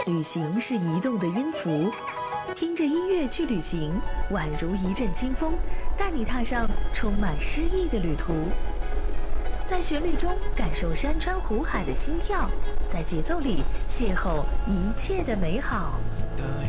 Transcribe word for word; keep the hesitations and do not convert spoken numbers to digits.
旅行是移动的音符，听着音乐去旅行，宛如一阵清风，带你踏上充满诗意的旅途。在旋律中感受山川湖海的心跳，在节奏里邂逅一切的美好。